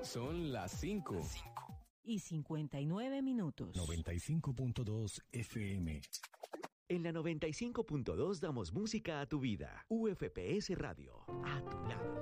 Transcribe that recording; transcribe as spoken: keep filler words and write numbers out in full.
Son las cinco. Y cincuenta y nueve minutos. noventa y cinco punto dos F M. En la noventa y cinco punto dos damos música a tu vida. U F P S Radio, a tu lado.